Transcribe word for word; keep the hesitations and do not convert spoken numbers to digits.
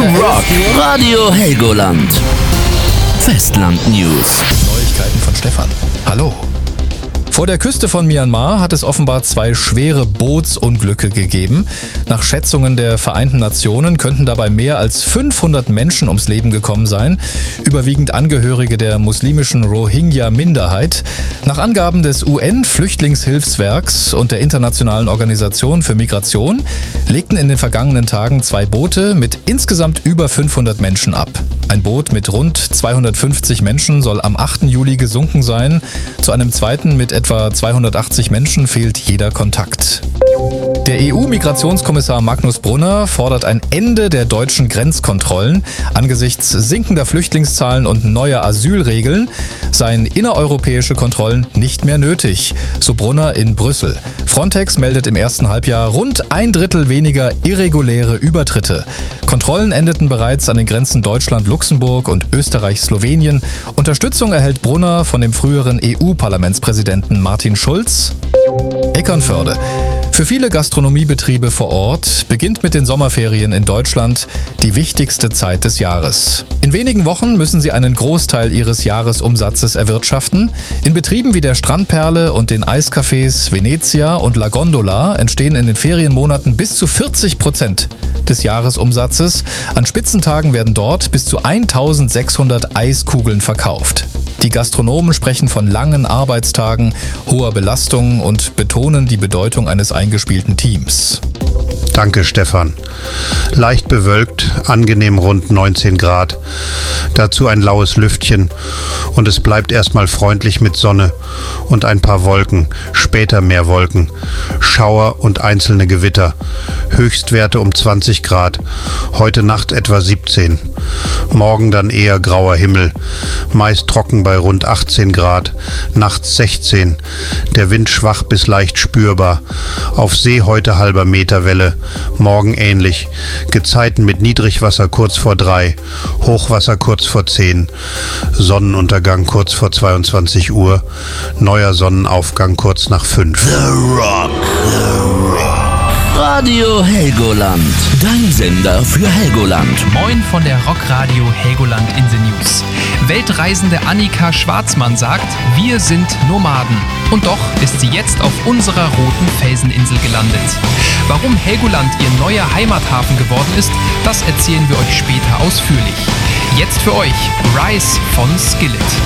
Rock Radio Helgoland. Festland News. Neuigkeiten von Stefan. Hallo. Vor der Küste von Myanmar hat es offenbar zwei schwere Bootsunglücke gegeben. Nach Schätzungen der Vereinten Nationen könnten dabei mehr als fünfhundert Menschen ums Leben gekommen sein, überwiegend Angehörige der muslimischen Rohingya-Minderheit. Nach Angaben des U N-Flüchtlingshilfswerks und der Internationalen Organisation für Migration legten in den vergangenen Tagen zwei Boote mit insgesamt über fünfhundert Menschen ab. Ein Boot mit rund zweihundertfünfzig Menschen soll am achten Juli gesunken sein. Zu einem zweiten mit etwa zweihundertachtzig Menschen fehlt jeder Kontakt. Der E U-Migrationskommissar Magnus Brunner fordert ein Ende der deutschen Grenzkontrollen. Angesichts sinkender Flüchtlingszahlen und neuer Asylregeln seien innereuropäische Kontrollen nicht mehr nötig, so Brunner in Brüssel. Frontex meldet im ersten Halbjahr rund ein Drittel weniger irreguläre Übertritte. Kontrollen endeten bereits an den Grenzen Deutschland-Luxemburg und Österreich-Slowenien. Unterstützung erhält Brunner von dem früheren E U-Parlamentspräsidenten Martin Schulz. Eckernförde. Für viele Gastronomiebetriebe vor Ort beginnt mit den Sommerferien in Deutschland die wichtigste Zeit des Jahres. In wenigen Wochen müssen sie einen Großteil ihres Jahresumsatzes erwirtschaften. In Betrieben wie der Strandperle und den Eiscafés Venezia und La Gondola entstehen in den Ferienmonaten bis zu vierzig Prozent des Jahresumsatzes. An Spitzentagen werden dort bis zu eintausendsechshundert Eiskugeln verkauft. Die Gastronomen sprechen von langen Arbeitstagen, hoher Belastung und betonen die Bedeutung eines eingespielten Teams. Danke, Stefan. Leicht bewölkt, angenehm rund neunzehn Grad. Dazu ein laues Lüftchen und es bleibt erstmal freundlich mit Sonne und ein paar Wolken, später mehr Wolken, Schauer und einzelne Gewitter. Höchstwerte um zwanzig Grad, heute Nacht etwa siebzehn. Morgen dann eher grauer Himmel, meist trocken bei rund achtzehn Grad, nachts sechzehn. Der Wind schwach bis leicht spürbar. Auf See heute halber Meter Welle, morgen ähnlich. Gezeiten mit Niedrigwasser kurz vor drei, Hochwasser kurz vor zehn. Sonnenuntergang kurz vor zweiundzwanzig Uhr, neuer Sonnenaufgang kurz nach fünf. The Rock. The Rock. Radio Helgoland. Dein Sender für Helgoland. Moin von der Rockradio Helgoland in the News. Weltreisende Annika Schwarzmann sagt, wir sind Nomaden. Und doch ist sie jetzt auf unserer roten Felseninsel gelandet. Warum Helgoland ihr neuer Heimathafen geworden ist, das erzählen wir euch später ausführlich. Jetzt für euch Rise von Skillet.